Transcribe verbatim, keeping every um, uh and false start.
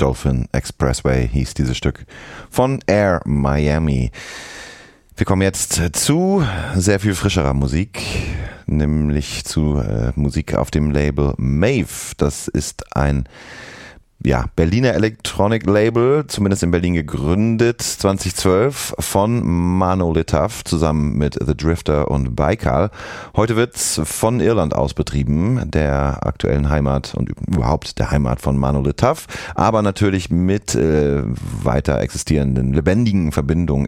Dolphin Expressway hieß dieses Stück von Air Miami. Wir kommen jetzt zu sehr viel frischerer Musik, nämlich zu äh, Musik auf dem Label Mave. Das ist ein ja, Berliner Electronic-Label, zumindest in Berlin gegründet, zwanzig zwölf von Monolithaft zusammen mit The Drifter und Baikal. Heute wird's von Irland aus betrieben, der aktuellen Heimat und überhaupt der Heimat von Monolithaft, aber natürlich mit äh, weiter existierenden, lebendigen Verbindungen